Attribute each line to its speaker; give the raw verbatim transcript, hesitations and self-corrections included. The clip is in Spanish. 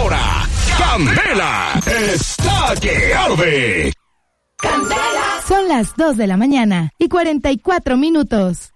Speaker 1: Ahora, Candela está que arde.
Speaker 2: Candela. Son las dos de la mañana y cuarenta y cuatro minutos.